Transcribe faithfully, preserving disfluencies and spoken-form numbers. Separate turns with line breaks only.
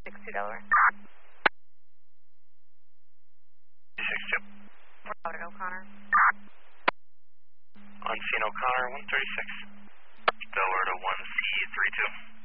six two Delaware.
six two.
Out at O'Connor.
On scene O'Connor, one thirty-six. Delaware to one C three two.